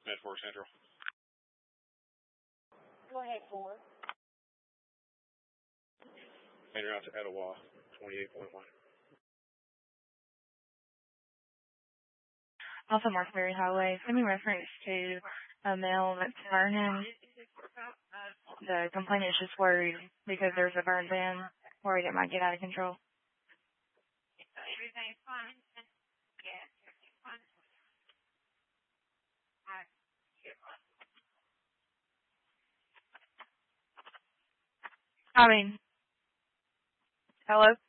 Med-4 Central. Go ahead, 4. And out to Etowah, 28.1. Off of Markberry Highway, send me reference to a male that's burning. The complainant is just worried because there's a burn ban, worried it might get out of control. Everything's fine. Yeah, everything's fine. Hello?